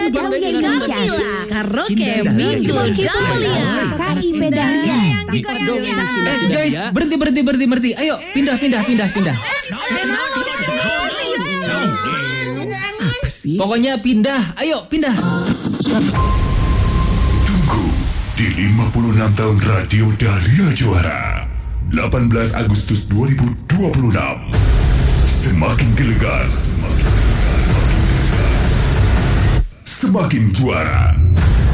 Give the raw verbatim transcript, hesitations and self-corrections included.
Dahlia Indonesia Karaoke Minggu Dahlia K I P Dahlia yang digoyangnya. Eh guys, berhenti berhenti berhenti berhenti. Ayo pindah pindah pindah pindah. Apa sih? Pokoknya pindah. Ayo pindah. Tunggu di lima puluh enam tahun Radio Dahlia Juara. delapan belas Agustus dua ribu dua puluh enam. Semakin gelegar, semakin, semakin juara.